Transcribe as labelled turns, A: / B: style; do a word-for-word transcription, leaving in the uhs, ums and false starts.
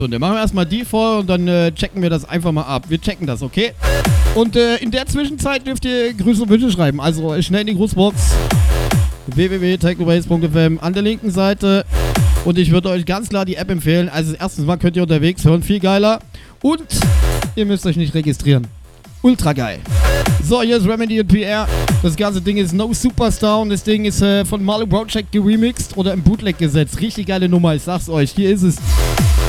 A: Und dann machen wir erstmal die vor und dann äh, checken wir das einfach mal ab. Wir checken das, okay? Und äh, in der Zwischenzeit dürft ihr Grüße und Wünsche schreiben. Also schnell in die Grußbox. w w w punkt technobase punkt f m an der linken Seite. Und ich würde euch ganz klar die App empfehlen. Also erstens mal könnt ihr unterwegs hören, viel geiler. Und ihr müsst euch nicht registrieren. Ultra geil. So, hier ist Remedy und P R. Das ganze Ding ist No Superstar und das Ding ist äh, von Marlo Project geremixed oder im Bootleg gesetzt. Richtig geile Nummer, ich sag's euch. Hier ist es.